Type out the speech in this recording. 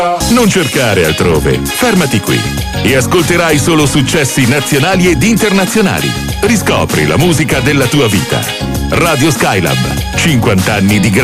Non cercare altrove, fermati qui e ascolterai solo successi nazionali ed internazionali. Riscopri la musica della tua vita. Radio Skylab, 50 anni di